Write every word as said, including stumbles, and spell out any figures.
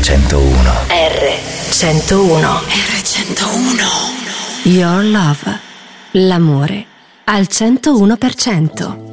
centouno. R centouno. R centouno. Your love. L'amore al centouno per cento.